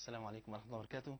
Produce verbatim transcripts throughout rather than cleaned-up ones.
السلام عليكم ورحمة الله وبركاته.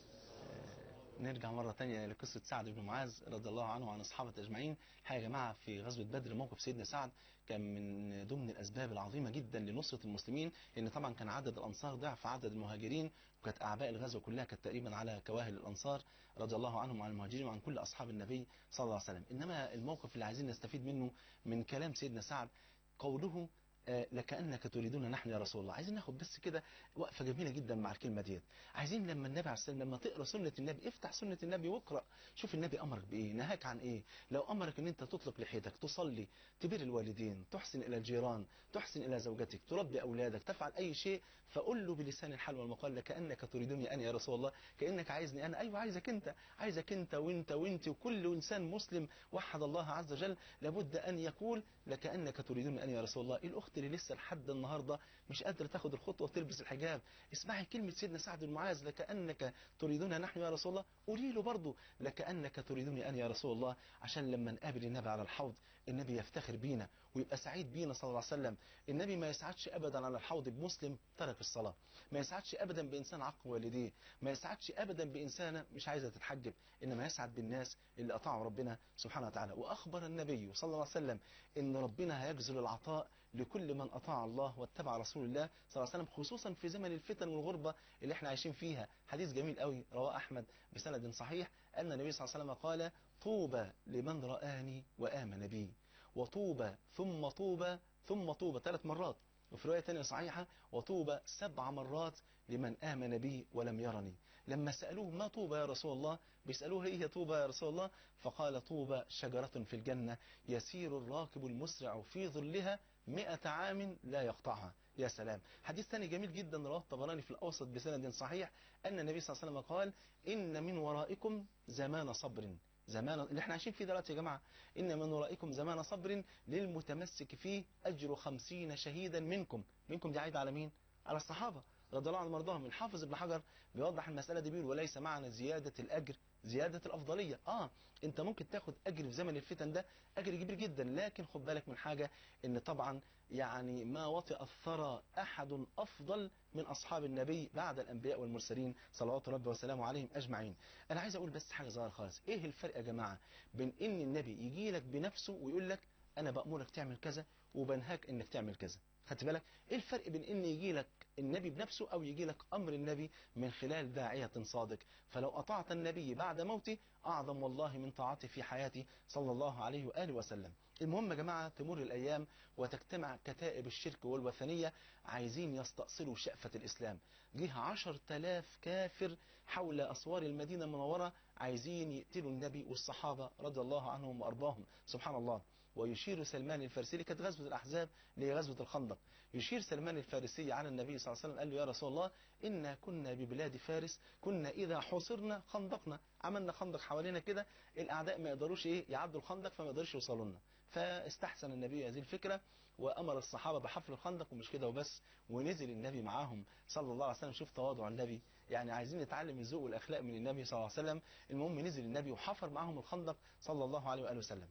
نرجع مرة تانية لقصة سعد بن معاذ رضي الله عنه وعن أصحابه أجمعين. الحقيقة يا جماعة في غزوة بدر موقف سيدنا سعد كان من ضمن الأسباب العظيمة جدا لنصرة المسلمين، لأن طبعا كان عدد الأنصار ضعف عدد المهاجرين، وكانت أعباء الغزوة كلها كانت تقريبا على كواهل الأنصار رضي الله عنهم وعن المهاجرين وعن كل أصحاب النبي صلى الله عليه وسلم. إنما الموقف اللي عايزين نستفيد منه من كلام سيدنا سعد قوله لكأنك تريدون نحن يا رسول الله. عايزين ناخد بس كده وقفة جميلة جدا مع الكلمة ديت. عايزين لما النبي عليه السلام لما تقرأ سنة النبي افتح سنة النبي واقرأ، شوف النبي أمرك بإيه، نهاك عن إيه. لو أمرك أن أنت تطلق لحيتك، تصلي، تبر الوالدين، تحسن إلى الجيران، تحسن إلى زوجتك، تربي أولادك، تفعل أي شيء، فقل له بلسان الحال والمقال لكأنك تريدني أنا يا رسول الله، كأنك عايزني أنا. أيوة عايزك أنت، عايزك أنت وأنت وأنت وكل إنسان مسلم وحد الله عز وجل لابد أن يقول لكأنك تريدني أنا يا رسول الله. الأخت اللي لسه لحد النهارده مش قادره تاخد الخطوه وتلبس الحجاب، اسمعي كلمه سيدنا سعد بن معاذ لكأنك تريدون نحن يا رسول الله، قولي له برضه لكأنك تريدني انا يا رسول الله، عشان لما نقابل النبي على الحوض النبي يفتخر بينا ويبقى سعيد بينا صلى الله عليه وسلم. النبي ما يسعدش ابدا على الحوض بمسلم ترك الصلاه، ما يسعدش ابدا بانسان عق والديه، ما يسعدش ابدا بانسانه مش عايزه تتحجب، انما يسعد بالناس اللي اطاعوا ربنا سبحانه وتعالى. واخبر النبي صلى الله عليه وسلم ان ربنا هيجزل العطاء لكل من اطاع الله واتبع رسول الله صلى الله عليه وسلم، خصوصا في زمن الفتن والغربة اللي احنا عايشين فيها. حديث جميل قوي رواه أحمد بسند صحيح أن النبي صلى الله عليه وسلم قال طوبى لمن رآني وآمن بي، وطوبى ثم طوبى ثم طوبى ثلاث مرات، وفي رواية ثانية صحيحة وطوبى سبع مرات لمن آمن بي ولم يرني. لما سألوه ما طوبى يا رسول الله، بيسألوه ايه هي طوبى يا رسول الله، فقال طوبى شجرة في الجنة يسير الراكب المسرع في ظلها مئة عام لا يقطعها. يا سلام. حديث ثاني جميل جدا رواه الطبراني في الأوسط بسند صحيح أن النبي صلى الله عليه وسلم قال إن من ورائكم زمان صبر، زمان اللي احنا عايشين فيه دلوقتي يا جماعة، إن من ورائكم زمان صبر للمتمسك فيه أجر خمسين شهيدا منكم. منكم دي عايدة على مين؟ على الصحابة رضي الله عنهم وارضاهم. الحافظ ابن حجر بيوضح المسألة دي بيقول وليس معنى زيادة الأجر زيادة الأفضلية. آه أنت ممكن تاخد أجر في زمن الفتن ده أجر كبير جدا، لكن خد بالك من حاجة، إن طبعا يعني ما وطئ الثرى أحد أفضل من أصحاب النبي بعد الأنبياء والمرسلين صلوات ربي وسلامه عليهم أجمعين. أنا عايز أقول بس حاجة صغيرة خالص. إيه الفرق يا جماعة بين إن النبي يجي لك بنفسه ويقول لك أنا بأمرك تعمل كذا وبنهاك إنك تعمل كذا؟ خدت بالك ايه الفرق بين ان يجي لك النبي بنفسه او يجي لك امر النبي من خلال داعية صادق؟ فلو اطعت النبي بعد موته اعظم والله من طاعته في حياته صلى الله عليه واله وسلم. المهم يا جماعة تمر الايام وتجتمع كتائب الشرك والوثنية عايزين يستأصلوا شأفة الاسلام. ليها عشر تلاف كافر حول اسوار المدينة المنورة عايزين يقتلوا النبي والصحابة رضي الله عنهم وارضاهم. سبحان الله. ويشير سلمان الفارسي، كانت غزوة الأحزاب لغزوة الخندق، يشير سلمان الفارسي على النبي صلى الله عليه وسلم قال له يا رسول الله إنا كنا ببلاد فارس كنا إذا حصرنا خندقنا، عملنا خندق حوالينا كده الأعداء ما يقدروش إيه يعدوا الخندق فما يقدروش يوصلوا لنا. فاستحسن النبي هذه الفكرة وأمر الصحابة بحفر الخندق، ومش كده وبس، ونزل النبي معاهم صلى الله عليه وسلم. شوف تواضع النبي، يعني عايزين نتعلم الذوق والأخلاق من النبي صلى الله عليه وسلم. المهم نزل النبي وحفر معاهم الخندق صلى الله عليه وآله وسلم.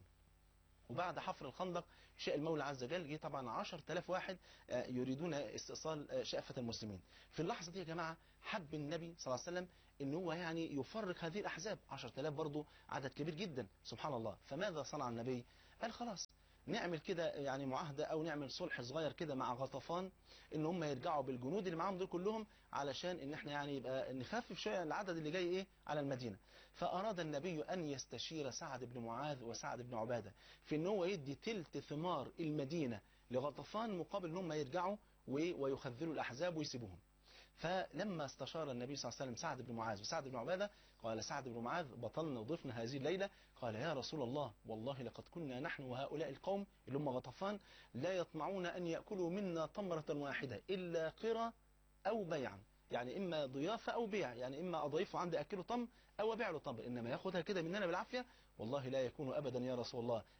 وبعد حفر الخندق شاء المولى عز وجل جه طبعا عشر تلاف واحد يريدون استئصال شأفة المسلمين. في اللحظة دي يا جماعة حب النبي صلى الله عليه وسلم ان هو يعني يفرق هذه الأحزاب. عشر تلاف برضه عدد كبير جدا سبحان الله. فماذا صنع النبي؟ قال خلاص نعمل كده يعني معاهدة او نعمل صلح صغير كده مع غطفان ان هم يرجعوا بالجنود اللي معاهم دول كلهم علشان ان احنا يعني يبقى نخفف شوية العدد اللي جاي ايه على المدينة. فاراد النبي ان يستشير سعد بن معاذ وسعد بن عبادة في ان هو يدي تلت ثمار المدينة لغطفان مقابل ان هم يرجعوا ويخذلوا الاحزاب ويسيبوهم. فلما استشار النبي صلى الله عليه وسلم سعد بن معاذ وسعد بن عبادة قال سعد بن معاذ بطلنا وضفنا هذه الليلة، قال يا رسول الله والله لقد كنا نحن وهؤلاء القوم اللي هم غطفان لا يطمعون أن يأكلوا منا تمرة واحدة إلا قرى أو بيعا، يعني إما ضيافة أو بيع، يعني إما أضيفه عندي أكله طم أو أبيع له طم، إنما يأخذها كده مننا بالعافية والله لا يكون أبدا يا رسول الله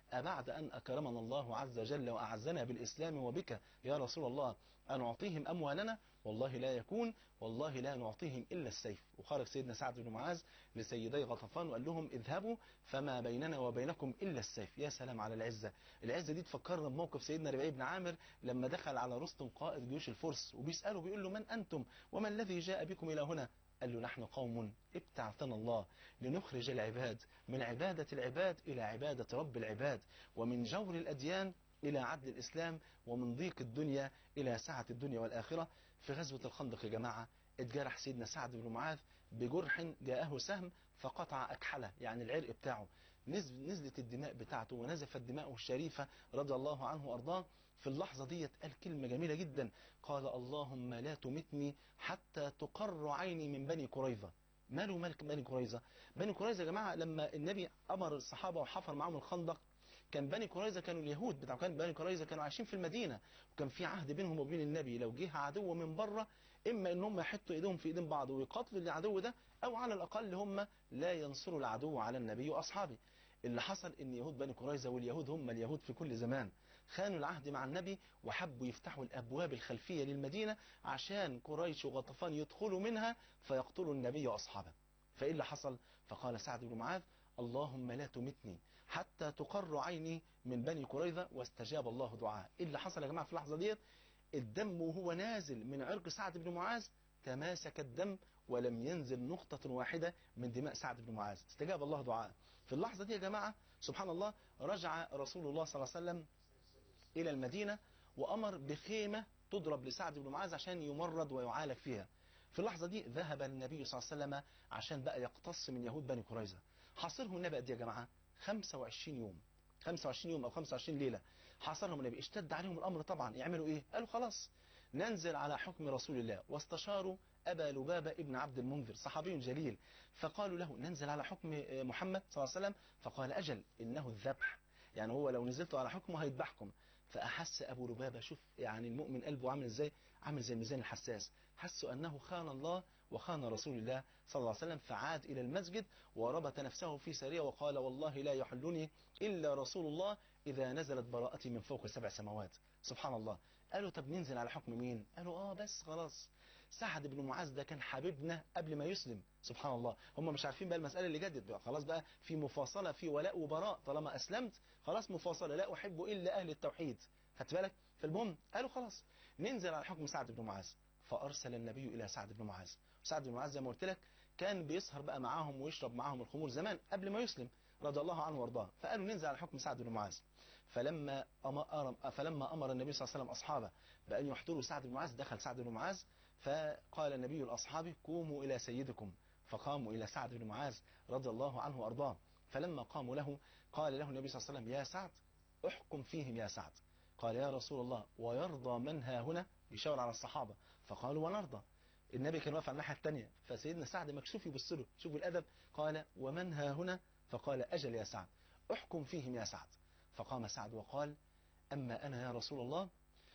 أبعد أن أكرمنا الله عز وجل وأعزنا بالإسلام وبك يا رسول الله أن نعطيهم أموالنا؟ والله لا يكون، والله لا نعطيهم إلا السيف. وخرج سيدنا سعد بن معاذ لسيدي غطفان وقال لهم اذهبوا فما بيننا وبينكم إلا السيف. يا سلام على العزة. العزة دي تفكرنا بموقف سيدنا ربيعي بن عامر لما دخل على رستم قائد جيوش الفرس وبيسأله بيقول له من أنتم وما الذي جاء بكم إلى هنا؟ قال له نحن قوم ابتعثنا الله لنخرج العباد من عبادة العباد إلى عبادة رب العباد، ومن جور الأديان إلى عدل الإسلام، ومن ضيق الدنيا إلى سعة الدنيا والآخرة. في غزوة الخندق يا جماعة اتجرح سيدنا سعد بن معاذ بجرح جاءه سهم فقطع أكحله، يعني العرق بتاعه، نزلت الدماء بتاعته ونزفت دماؤه الشريفة رضي الله عنه وأرضاه. في اللحظة دي قال كلمة جميلة جدا، قال اللهم لا تمتني حتى تقر عيني من بني قريظة. ماله ملك بني قريظة؟ بني قريظة يا جماعة لما النبي أمر الصحابة وحفر معهم الخندق، كان بني قريظة كانوا اليهود بتاع كان بني قريظة كانوا عايشين في المدينة، وكان في عهد بينهم وبين النبي لو جه عدو من بره إما إن هم يحطوا إيديهم في إيدين بعض ويقاتلوا العدو ده، أو على الأقل هم لا ينصروا العدو على النبي وأصحابه. اللي حصل إن يهود بني قريظة، واليهود هم اليهود في كل زمان، خانوا العهد مع النبي وحبوا يفتحوا الأبواب الخلفية للمدينة عشان قريش وغطفان يدخلوا منها فيقتلوا النبي وأصحابه. فإيه اللي حصل؟ فقال سعد بن معاذ اللهم لا تمتني حتى تقر عيني من بني قريظة، واستجاب الله دعاء. إيه اللي حصل يا جماعة في اللحظة ديت؟ الدم وهو نازل من عرق سعد بن معاذ تماسك الدم ولم ينزل نقطة واحدة من دماء سعد بن معاذ، استجاب الله دعاء. في اللحظة دي يا جماعة سبحان الله رجع رسول الله صلى الله عليه وسلم إلى المدينة وأمر بخيمة تضرب لسعد بن معاذ عشان يمرض ويعالج فيها. في اللحظة دي ذهب النبي صلى الله عليه وسلم عشان بقى يقتص من يهود بني قريظة. حاصرهم النبي قد ايه يا جماعة؟ خمسة وعشرين يوم، خمسة وعشرين يوم أو خمسة وعشرين ليلة حاصرهم النبي. اشتد عليهم الأمر طبعا، يعملوا إيه؟ قالوا خلاص ننزل على حكم رسول الله. واستشاروا أبا لبابة ابن عبد المنذر صحابي جليل، فقالوا له ننزل على حكم محمد صلى الله عليه وسلم؟ فقال أجل إنه الذبح، يعني هو لو نزلتوا على حكمه هيذبحكم. فأحس أبو لبابة، شوف يعني المؤمن قلبه عامل إزاي، عامل زي الميزان الحساس، حسوا أنه خان الله وخان رسول الله صلى الله عليه وسلم، فعاد إلى المسجد وربط نفسه في سرية وقال والله لا يحلني إلا رسول الله إذا نزلت براءتي من فوق سبع سماوات. سبحان الله. قالوا طب ننزل على حكم مين؟ قالوا آه بس خلاص سعد بن معاذ ده كان حبيبنا قبل ما يسلم. سبحان الله، هم مش عارفين بقى المسألة اللي جدت بقى، خلاص بقى في مفاصلة، في ولاء وبراء، طالما أسلمت خلاص مفاصلة، لا أحب إلا أهل التوحيد. خدت بالك؟ فالمهم قالوا خلاص ننزل على حكم سعد بن معاذ. فأرسل النبي إلى سعد بن معاذ. سعد بن معاذ زي ما قلت لك كان بيسهر بقى معاهم ويشرب معاهم الخمور زمان قبل ما يسلم رضي الله عنه وارضاه. فقالوا ننزل على حكم سعد بن معاذ. فلما أمر فلما أمر النبي صلى الله عليه وسلم أصحابه بأن يحضروا سعد بن معاذ، دخل سعد بن معاذ فقال النبي لأصحابه قوموا إلى سيدكم. فقاموا إلى سعد بن معاذ رضي الله عنه وارضاه. فلما قاموا له قال له النبي صلى الله عليه وسلم يا سعد احكم فيهم يا سعد. قال يا رسول الله ويرضى من ها هنا؟ يشاور على الصحابة. فقالوا ونرضى. النبي كان واقف على الناحية الثانية، فسيدنا سعد مكشوف يبص له، شوف الأدب، قال ومن ها هنا؟ فقال أجل يا سعد احكم فيهم يا سعد. فقام سعد وقال أما أنا يا رسول الله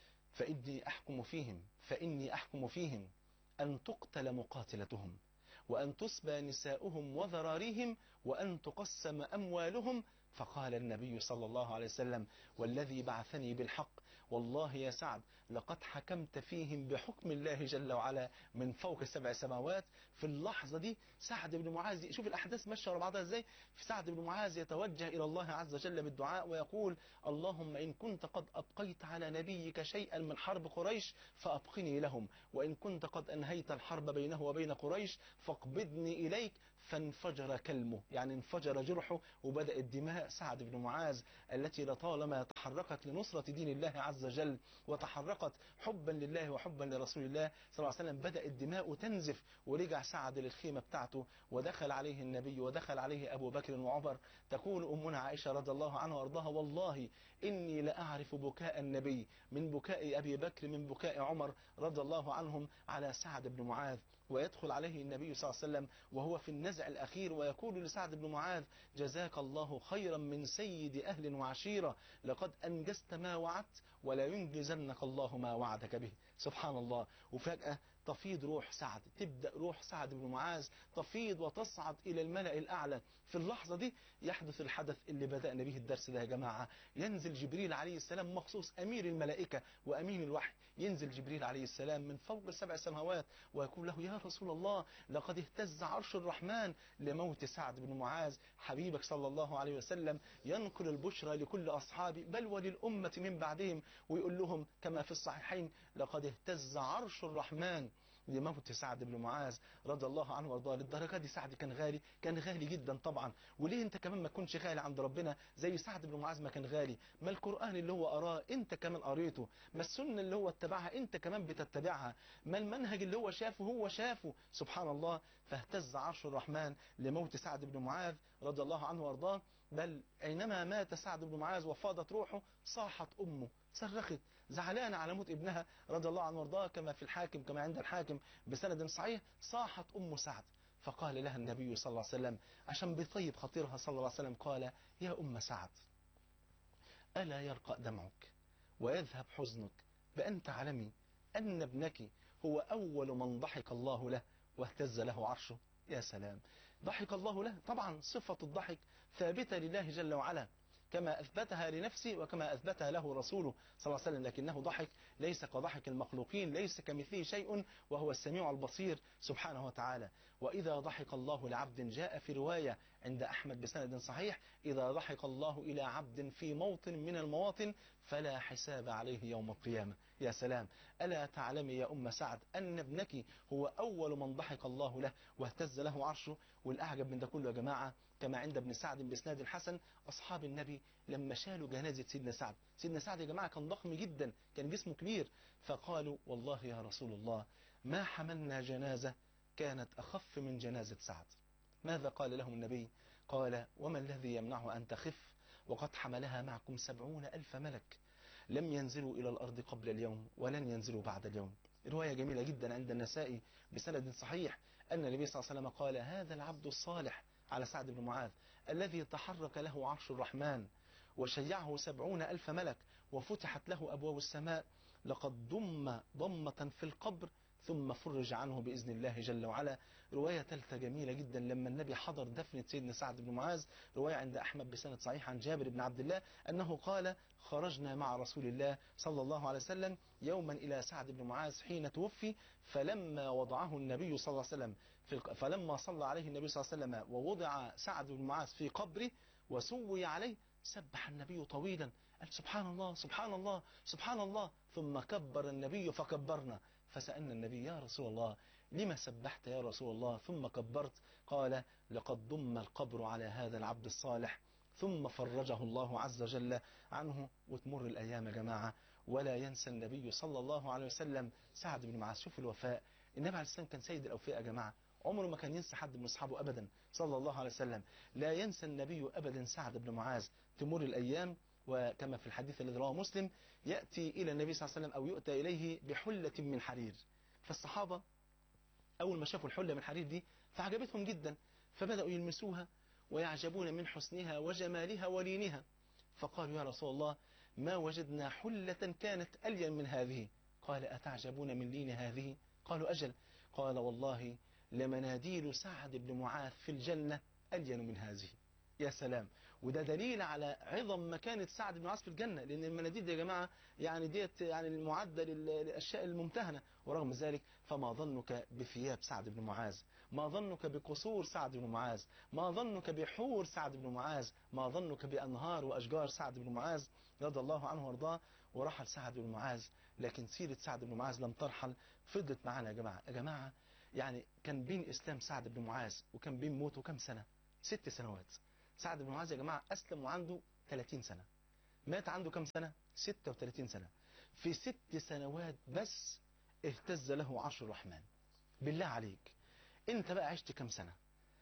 فإني أحكم فيهم فإني أحكم فيهم أن تقتل مقاتلتهم وأن تسبى نساؤهم وذراريهم وأن تقسم أموالهم. فقال النبي صلى الله عليه وسلم والذي بعثني بالحق والله يا سعد لقد حكمت فيهم بحكم الله جل وعلا من فوق سبع سماوات. في اللحظة دي سعد بن معاذ، شوف الأحداث ماشية ورا بعضها ازاي، سعد بن معاذ يتوجه إلى الله عز وجل بالدعاء ويقول اللهم إن كنت قد أبقيت على نبيك شيئا من حرب قريش فأبقني لهم، وإن كنت قد أنهيت الحرب بينه وبين قريش فاقبضني إليك. فانفجر كلمه، يعني انفجر جرحه وبدأ الدماء سعد بن معاذ التي لطالما تحركت لنصرة دين الله عز وجل وتحركت حبا لله وحبا لرسول الله صلى الله عليه وسلم، بدأ الدماء تنزف. ورجع سعد للخيمة بتاعته ودخل عليه النبي ودخل عليه أبو بكر وعمر. تقول أمنا عائشة رضي الله عنها وارضاها والله إني لأعرف بكاء النبي من بكاء أبي بكر من بكاء عمر رضي الله عنهم على سعد بن معاذ. ويدخل عليه النبي صلى الله عليه وسلم وهو في النزع الأخير ويقول لسعد بن معاذ جزاك الله خيرا من سيد أهل وعشيرة، لقد أنجزت ما وعدت ولا ينجزنك الله ما وعدك به. سبحان الله. وفجأة تفيض روح سعد، تبدأ روح سعد بن معاذ تفيض وتصعد إلى الملأ الأعلى. في اللحظة دي يحدث الحدث اللي بدأنا به الدرس ده يا جماعة. ينزل جبريل عليه السلام مخصوص، أمير الملائكة وأمين الوحي، ينزل جبريل عليه السلام من فوق سبع سماوات ويقول له يا رسول الله لقد اهتز عرش الرحمن لموت سعد بن معاذ. حبيبك صلى الله عليه وسلم ينقل البشرى لكل أصحابه بل وللأمة من بعدهم، ويقول لهم كما في الصحيحين لقد اهتز عرش الرحمن لموت سعد بن معاذ رضي الله عنه وارضاه. للدرجه دي سعد كان غالي، كان غالي جدا طبعا. وليه انت كمان ما تكونش غالي عند ربنا زي سعد بن معاذ ما كان غالي؟ ما القرآن اللي هو قراه انت كمان قريته، ما السنه اللي هو اتبعها انت كمان بتتبعها، ما المنهج اللي هو شافه هو شافه. سبحان الله. فاهتز عرش الرحمن لموت سعد بن معاذ رضي الله عنه وارضاه. بل حينما مات سعد بن معاذ وفاضت روحه صاحت أمه، صرخت زعلانة على موت ابنها رضي الله عنه وارضاه، كما في الحاكم كما عند الحاكم بسند صحيح. صاحت أم سعد فقال لها النبي صلى الله عليه وسلم عشان بيطيب خطيرها صلى الله عليه وسلم، قال يا أم سعد ألا يرقى دمعك ويذهب حزنك بأن تعلمي أن ابنك هو أول من ضحك الله له واهتز له عرشه. يا سلام. ضحك الله له، طبعا صفة الضحك ثابتة لله جل وعلا كما أثبتها لنفسه وكما أثبتها له رسوله صلى الله عليه وسلم، لكنه ضحك ليس كضحك المخلوقين، ليس كمثله شيء وهو السميع البصير سبحانه وتعالى. وإذا ضحك الله لعبد، جاء في رواية عند أحمد بسند صحيح إذا ضحك الله إلى عبد في موطن من المواطن فلا حساب عليه يوم القيامة. يا سلام. ألا تعلمي يا أم سعد أن ابنك هو أول من ضحك الله له واهتز له عرشه؟ والأعجب من ده كله يا جماعة كما عند ابن سعد بإسناد الحسن، أصحاب النبي لما شالوا جنازة سيدنا سعد، سيدنا سعد يا جماعة كان ضخم جدا، كان جسمه كبير، فقالوا والله يا رسول الله ما حملنا جنازة كانت أخف من جنازة سعد. ماذا قال لهم النبي؟ قال وما الذي يمنعه أن تخف وقد حملها معكم سبعون ألف ملك لم ينزلوا إلى الأرض قبل اليوم ولن ينزلوا بعد اليوم. رواية جميلة جدا عند النسائي بسند صحيح أن النبي صلى الله عليه وسلم قال هذا العبد الصالح على سعد بن معاذ الذي تحرك له عرش الرحمن وشيعه سبعون ألف ملك وفتحت له أبواب السماء لقد ضم ضمة في القبر ثم فرج عنه بإذن الله جل وعلا. رواية ثالثة جميلة جدا لما النبي حضر دفنة سيدنا سعد بن معاذ، رواية عند أحمد بسند صحيح عن جابر بن عبد الله أنه قال خرجنا مع رسول الله صلى الله عليه وسلم يوما إلى سعد بن معاذ حين توفي، فلما وضعه النبي صلى الله عليه وسلم في فلما صلى عليه النبي صلى الله عليه وسلم ووضع سعد بن معاذ في قبره وسوي عليه سبح النبي طويلا، قال سبحان الله سبحان الله سبحان الله، ثم كبر النبي فكبرنا، فسألنا النبي يا رسول الله لما سبحت يا رسول الله ثم كبرت؟ قال لقد ضم القبر على هذا العبد الصالح ثم فرجه الله عز وجل عنه. وتمر الأيام يا جماعة ولا ينسى النبي صلى الله عليه وسلم سعد بن معاذ. شوف الوفاء، النبي عليه السلام كان سيد الأوفياء يا جماعة، عمره ما كان ينسى حد من أصحابه أبدا صلى الله عليه وسلم. لا ينسى النبي أبدا سعد بن معاذ. تمر الأيام وكما في الحديث الذي رواه مسلم يأتي إلى النبي صلى الله عليه وسلم أو يؤتى إليه بحلة من حرير، فالصحابة أول ما شافوا الحلة من حرير دي فعجبتهم جدا فبدأوا يلمسوها ويعجبون من حسنها وجمالها ولينها، فقالوا يا رسول الله ما وجدنا حلة كانت ألين من هذه. قال أتعجبون من لين هذه؟ قالوا أجل. قال والله لمناديل سعد بن معاذ في الجنة ألين من هذه. يا سلام. وده دليل على عظم مكانة سعد بن معاذ في الجنة، لأن المناديل دي يا جماعة يعني ديت يعني المعدة للأشياء الممتهنة، ورغم ذلك فما ظنك بثياب سعد بن معاذ، ما ظنك بقصور سعد بن معاذ، ما ظنك بحور سعد بن معاذ، ما ظنك بأنهار وأشجار سعد بن معاذ رضي الله عنه وارضاه. ورحل سعد بن معاذ، لكن سيرة سعد بن معاذ لم ترحل، فضلت معنا يا جماعة. يا جماعة يعني كان بين إسلام سعد بن معاذ وكان بين موته كم سنة؟ ست سنوات. سعد بن معاذ يا جماعة أسلم وعنده ثلاثين سنة، مات عنده كم سنة؟ ستة وثلاثين سنة. في ست سنوات بس اهتز له عرش الرحمن. بالله عليك انت بقى عشت كم سنة؟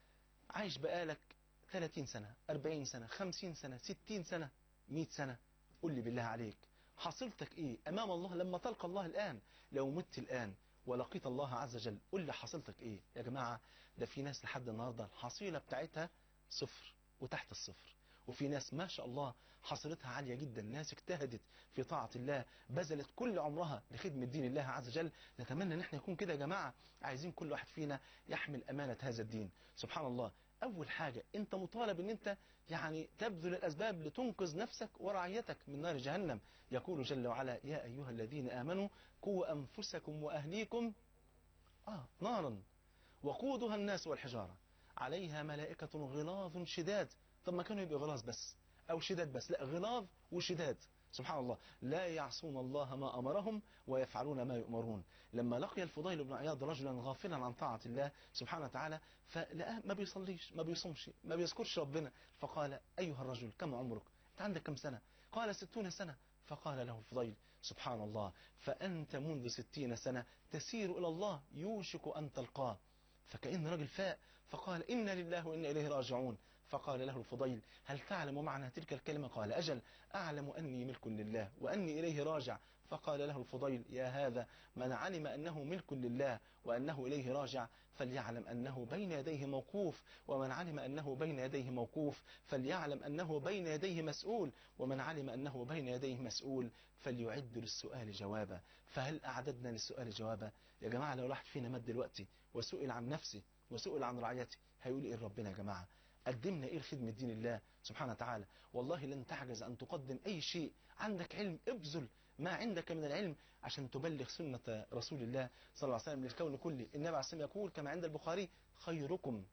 عايش بقالك ثلاثين سنة، أربعين سنة، خمسين سنة، ستين سنة، مئة سنة. قل لي بالله عليك حصلتك ايه امام الله لما تلقى الله الآن؟ لو مت الآن ولقيت الله عز وجل قل لي حصلتك ايه؟ يا جماعة ده في ناس لحد النهاردة الحصيلة بتاعتها صفر وتحت الصفر، وفي ناس ما شاء الله حصيلتها عالية جدا، ناس اجتهدت في طاعة الله، بذلت كل عمرها لخدمة دين الله عز وجل. نتمنى ان احنا نكون كده يا جماعة. عايزين كل واحد فينا يحمل أمانة هذا الدين. سبحان الله، أول حاجة أنت مطالب أن أنت يعني تبذل الأسباب لتنقذ نفسك ورعيتك من نار جهنم. يقول جل وعلا: يا أيها الذين آمنوا قوا أنفسكم وأهليكم آه نارا وقودها الناس والحجارة عليها ملائكة غلاظ شداد. طب ما كانوا يبقى غلاظ بس أو شداد بس؟ لا، غلاظ وشداد. سبحان الله، لا يعصون الله ما أمرهم ويفعلون ما يؤمرون. لما لقي الفضيل بن عياض رجلا غافلا عن طاعة الله سبحانه وتعالى، فلقاه ما بيصليش ما بيصومش ما بيذكرش ربنا، فقال: أيها الرجل كم عمرك؟ أنت عندك كم سنة؟ قال: ستون سنة. فقال له الفضيل: سبحان الله، فأنت منذ ستين سنة تسير إلى الله يوشك أن تلقاه. فكأن رجل فاء فقال: إنا لله وإنا إليه راجعون. فقال له الفضيل: هل تعلم معنى تلك الكلمة؟ قال: أجل، أعلم أني ملك لله وأني إليه راجع. فقال له الفضيل: يا هذا، من علم أنه ملك لله وأنه إليه راجع فليعلم أنه بين يديه موقوف، ومن علم أنه بين يديه موقوف فليعلم أنه بين يديه مسؤول، ومن علم أنه بين يديه مسؤول فليعد للسؤال جوابا. فهل أعددنا للسؤال جوابا؟ يا جماعة، لو واحد فينا مد دلوقتي وسئل عن نفسه وسئل عن رعيته هيقول إيه ربنا؟ يا جماعة قدمنا إيه لخدمة دين الله سبحانه وتعالى؟ والله لن تعجز أن تقدم أي شيء. عندك علم، ابذل ما عندك من العلم عشان تبلغ سنة رسول الله صلى الله عليه وسلم للكون كله. النبي عليه الصلاة والسلام يقول كما عند البخاري: خيركم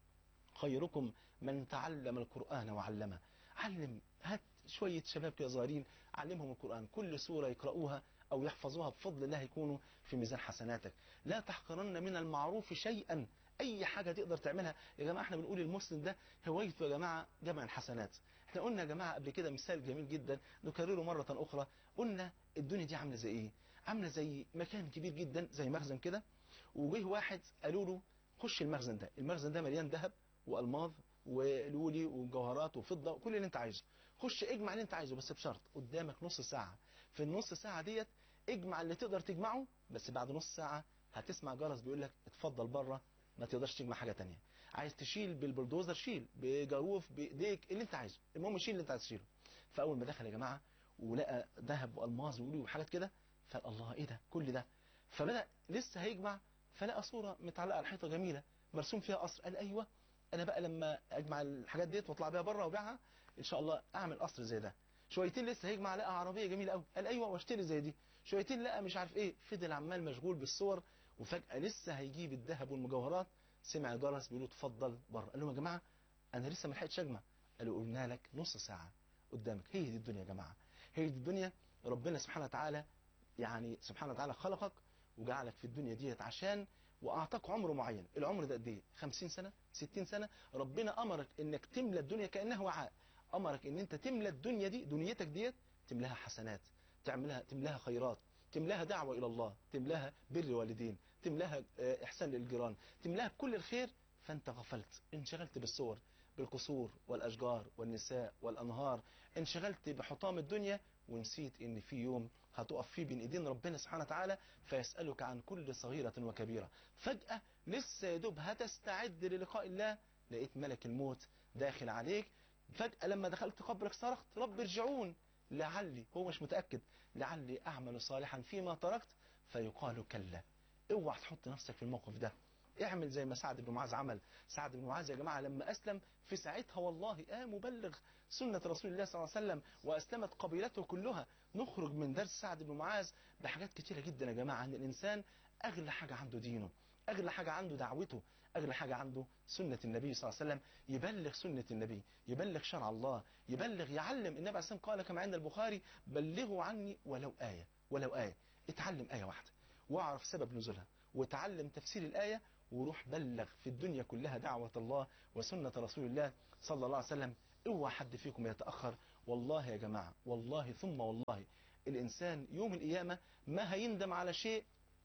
خيركم من تعلم القرآن وعلمه. علم، هات شوية شباب كده صغيرين علمهم القرآن، كل سورة يقرأوها أو يحفظوها بفضل الله يكونوا في ميزان حسناتك. لا تحقرن من المعروف شيئا، أي حاجة تقدر تعملها. يا جماعة احنا بنقول المسلم ده هوايته يا جماعة جمع الحسنات. احنا قلنا يا جماعة قبل كده مثال جميل جدا نكرره مرة أخرى. قلنا الدنيا دي عاملة زي إيه؟ عاملة زي مكان كبير جدا زي مخزن كده، وجه واحد قالوا له: خش المخزن ده، المخزن ده مليان ذهب والماظ ولولي وجوهرات وفضة وكل اللي انت عايزه. خش اجمع اللي انت عايزه، بس بشرط قدامك نص ساعة. في النص ساعة ديت اجمع اللي تقدر تجمعه، بس بعد نص ساعة هتسمع جرس بيقول لك اتفضل بره، ما تقدرش تجمع حاجة تانية. عايز تشيل بالبلدوزر شيل، بجروف بايديك اللي انت عايزه، المهم شيل اللي انت عايز تشيله. فاول ما دخل يا جماعة ولقى ذهب والماظ ولولي وحاجات كده، فقال: الله، ايه ده كل ده؟ فبدأ لسه هيجمع، فلقى صورة متعلقة على الحيطة جميلة مرسوم فيها قصر. قال: ايوه، انا بقى لما اجمع الحاجات ديت واطلع بيها بره وابيعها ان شاء الله اعمل قصر زي ده. شويتين لسه هيجمع لقى عربيه جميله قوي. قال: ايوه، واشتري زي دي. شويتين لقى مش عارف ايه. فضل عمال مشغول بالصور، وفجاه لسه هيجيب الذهب والمجوهرات سمع جرس بيقول له: اتفضل بره. قال لهم: يا جماعه انا لسه ما لحقتش اجمع. قالوا: قلنا لك نص ساعه قدامك. هي دي الدنيا يا جماعه، هي دي الدنيا. ربنا سبحانه وتعالى يعني سبحانه وتعالى خلقك وجعلك في الدنيا ديت عشان، واعطاك عمر معين. العمر ده قد ايه؟ خمسين سنة، ستين سنة. ربنا امرك انك تملى الدنيا كانها وعاء. امرك ان انت تملى الدنيا دي، دنيتك ديت، تملاها حسنات، تعملها تملاها خيرات، تملاها دعوة الى الله، تملاها بر الوالدين، تملاها احسان للجيران، تملاها بكل الخير. فانت غفلت، انشغلت بالصور، بالقصور والاشجار والنساء والانهار، انشغلت بحطام الدنيا ونسيت ان في يوم هتقف فيه بين ايدين ربنا سبحانه وتعالى فيسألك عن كل صغيرة وكبيرة. فجأة لسه يا دوب هتستعد للقاء الله لقيت ملك الموت داخل عليك. فجأة لما دخلت قبرك صرخت: رب ارجعون لعلي، هو مش متأكد، لعلي أعمل صالحا فيما تركت. فيقال: كلا. اوعى تحط نفسك في الموقف ده. اعمل زي ما سعد بن معاذ عمل. سعد بن معاذ يا جماعة لما أسلم في ساعتها والله قام مبلغ سنة رسول الله صلى الله عليه وسلم وأسلمت قبيلته كلها. نخرج من درس سعد بن معاذ بحاجات كتيرة جدا يا جماعة عن الإنسان. أغلى حاجة عنده دينه، أغلى حاجة عنده دعوته، أغلى حاجة عنده سنة النبي صلى الله عليه وسلم. يبلغ سنة النبي، يبلغ شرع الله، يبلغ يعلم. النبي عليه الصلاة والسلام قال كما عند البخاري: بلغوا عني ولو آية. ولو آية، اتعلم آية واحدة واعرف سبب نزولها وتعلم تفسير الآية وروح بلغ في الدنيا كلها دعوة الله وسنة رسول الله صلى الله عليه وسلم. اوعى حد فيكم يتأخر. والله يا جماعة، والله ثم والله، الإنسان يوم القيامة ما هيندم على شيء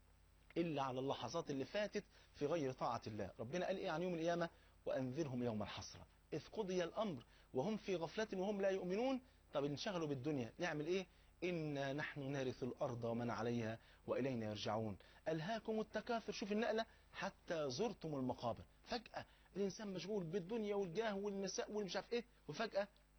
إلا على اللحظات اللي فاتت في غير طاعة الله. ربنا قال إيه عن يوم القيامة؟ وأنذرهم يوم الحسرة إذ قضي الأمر وهم في غفلة وهم لا يؤمنون. طب انشغلوا بالدنيا نعمل إيه؟ إنا نحن نرث الأرض ومن عليها وإلينا يرجعون. ألهاكم التكاثر، شوف النقلة، حتى زرتم المقابر. فجأة الإنسان مشغول بالدنيا والجاه والنساء والمش عارف إيه، وفجأة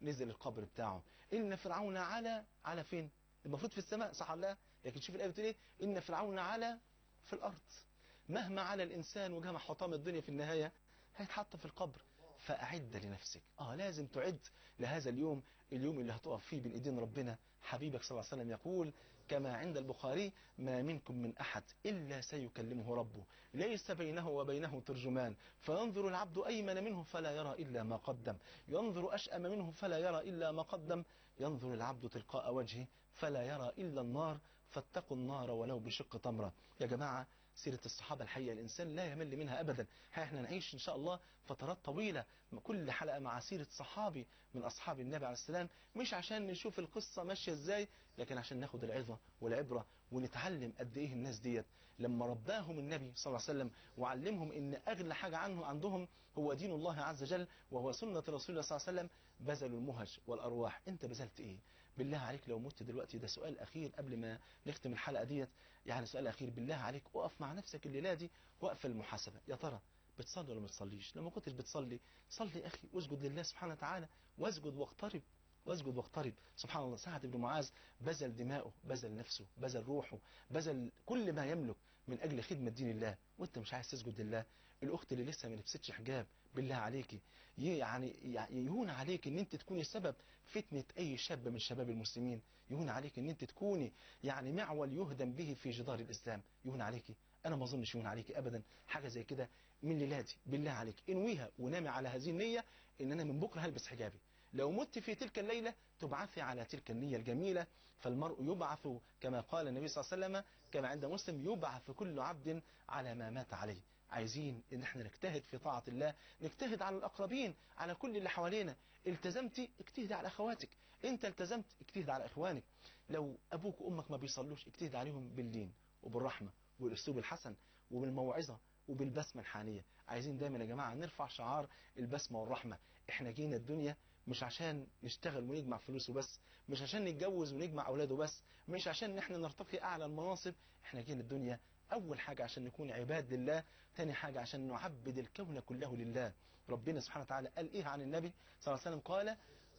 نزل القبر بتاعه. إن فرعون على على فين؟ المفروض في السماء، صح ولا لا؟ لكن شوف الآية بتقول إيه؟ إن فرعون على في الأرض. مهما على الإنسان وجمع حطام الدنيا في النهاية هيتحط في القبر. فأعد لنفسك. آه لازم تعد لهذا اليوم، اليوم اللي هتقف فيه بين إيدين ربنا. حبيبك صلى الله عليه وسلم يقول كما عند البخاري: ما منكم من أحد إلا سيكلمه ربه ليس بينه وبينه ترجمان، فينظر العبد أيمن منه فلا يرى إلا ما قدم، ينظر أشأم منه فلا يرى إلا ما قدم، ينظر العبد تلقاء وجهه فلا يرى إلا النار، فاتقوا النار ولو بشق تمرة. يا جماعة سيرة الصحابة الحقيقة الإنسان لا يمل منها أبدا. احنا نعيش إن شاء الله فترات طويلة كل حلقة مع سيرة صحابي من أصحاب النبي عليه السلام، مش عشان نشوف القصة ماشية إزاي، لكن عشان ناخد العظة والعبرة ونتعلم قد إيه الناس ديت لما رباهم النبي صلى الله عليه وسلم وعلمهم إن أغلى حاجة عنه عندهم هو دين الله عز وجل وهو سنة رسول الله صلى الله عليه وسلم، بذلوا المهج والأرواح. أنت بذلت إيه؟ بالله عليك لو مت دلوقتي، ده سؤال أخير قبل ما نختم الحلقة ديت، يعني سؤال أخير بالله عليك، اقف مع نفسك الليلة دي وقف المحاسبة. يا ترى بتصلي ولا ما بتصليش؟ لما كنتش بتصلي صلي أخي، واسجد لله سبحانه وتعالى، واسجد واقترب، واسجد واقترب. سبحان الله، سعد بن معاذ بذل دماؤه، بذل نفسه، بذل روحه، بذل كل ما يملك من أجل خدمة دين الله، وانت مش عايز تسجد لله. الأخت اللي لسه ما لبستش حجاب، بالله عليكي يعني يهون عليك ان انت تكوني سبب فتنة اي شاب من شباب المسلمين، يهون عليك ان انت تكوني يعني معول يهدم به في جدار الاسلام، يهون عليكي. انا ما اظنش يهون عليكي ابدا حاجة زي كده من ليلاتي. بالله عليك انويها ونامي على هذه النية ان انا من بكرة هلبس حجابي. لو مت في تلك الليلة تبعثي على تلك النية الجميلة. فالمرء يبعث كما قال النبي صلى الله عليه وسلم كما عند مسلم: يبعث كل عبد على ما مات عليه. عايزين ان احنا نجتهد في طاعة الله، نجتهد على الاقربين، على كل اللي حوالينا. التزمتي اجتهد على اخواتك، انت التزمت اجتهد على اخوانك. لو ابوك وامك ما بيصلوش اجتهد عليهم باللين وبالرحمة والاسلوب الحسن وبالموعظة وبالبسمة الحانية. عايزين دايما يا جماعة نرفع شعار البسمة والرحمة. احنا جينا الدنيا مش عشان نشتغل ونجمع فلوس وبس، مش عشان نتجوز ونجمع اولاده بس، مش عشان احنا نرتقي اعلى المناصب. احنا جينا الدنيا اول حاجة عشان نكون عباد لله، تاني حاجة عشان نعبد الكون كله لله. ربنا سبحانه وتعالى قال ايه عن النبي صلى الله عليه وسلم؟ قال: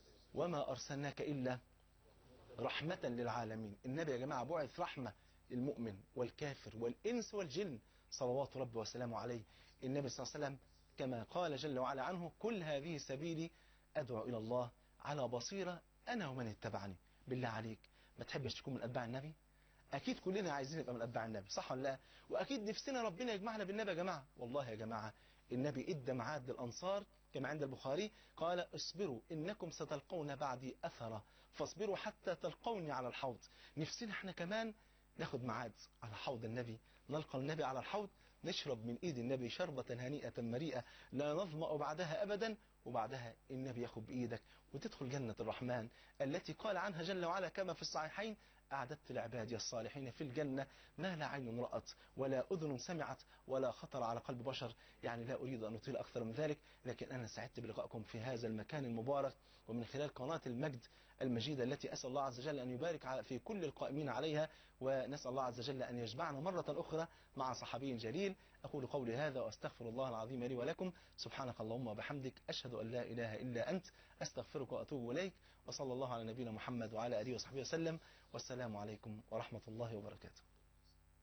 وما ارسلناك الا رحمة للعالمين. النبي يا جماعة بعث رحمة للمؤمن والكافر والإنس والجن، صلوات ربي وسلامه عليه. النبي صلى الله عليه وسلم كما قال جل وعلا عنه: كل هذه سبيلي أدعو إلى الله على بصيرة أنا ومن اتبعني. بالله عليك ما تحبش تكون من أتباع النبي؟ أكيد كلنا عايزين نبقى من أتباع النبي، صح ولا لا؟ وأكيد نفسنا ربنا يجمعنا بالنبي يا جماعة. والله يا جماعة النبي إدى ميعاد للأنصار كما عند البخاري، قال: اصبروا إنكم ستلقون بعدي أثرا فاصبروا حتى تلقوني على الحوض. نفسنا احنا كمان ناخد ميعاد على حوض النبي، نلقى النبي على الحوض، نشرب من ايد النبي شربة هنيئة مريئة لا نظمأ بعدها أبدا، وبعدها النبي ياخد بإيدك وتدخل جنة الرحمن التي قال عنها جل وعلا كما في الصحيحين: أعددت لعبادي الصالحين في الجنة ما لا عين رأت ولا أذن سمعت ولا خطر على قلب بشر. يعني لا أريد أن أطيل أكثر من ذلك، لكن أنا سعدت بلقائكم في هذا المكان المبارك ومن خلال قناة المجد المجيدة التي أسأل الله عز وجل أن يبارك في كل القائمين عليها، ونسأل الله عز وجل أن يجمعنا مرة أخرى مع صحابي جليل. أقول قولي هذا وأستغفر الله العظيم لي ولكم. سبحانك اللهم وبحمدك، أشهد أن لا إله إلا أنت، أستغفرك وأتوب إليك. وصلى الله على نبينا محمد وعلى آله وصحبه وسلم، والسلام عليكم ورحمة الله وبركاته.